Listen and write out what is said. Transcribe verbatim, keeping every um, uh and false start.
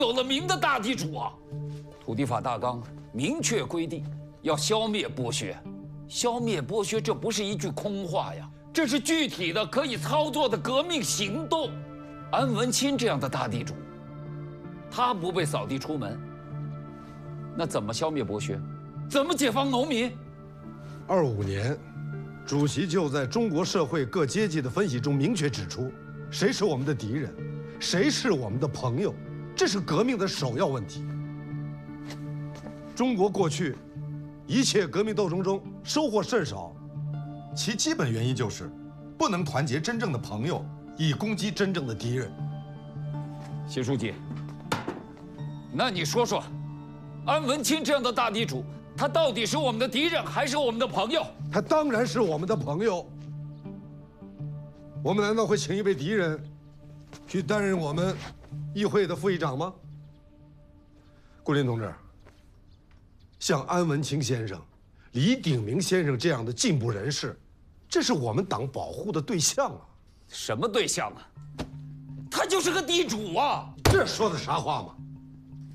有了名的大地主啊！土地法大纲明确规定，要消灭剥削。消灭剥削，这不是一句空话呀，这是具体的可以操作的革命行动。安文钦这样的大地主，他不被扫地出门，那怎么消灭剥削？怎么解放农民？ 二五年，主席就在中国社会各阶级的分析中明确指出，谁是我们的敌人，谁是我们的朋友，这是革命的首要问题。中国过去一切革命斗争中收获甚少， 其基本原因就是不能团结真正的朋友，以攻击真正的敌人。 谢书记，那你说说，安文钦这样的大地主，他到底是我们的敌人还是我们的朋友？ 他当然是我们的朋友。我们难道会请一位敌人去担任我们议会的副议长吗？顾林同志，像安文钦先生、李鼎铭先生这样的进步人士，这是我们党保护的对象啊！ 什么对象啊？他就是个地主啊！ 这说的啥话嘛？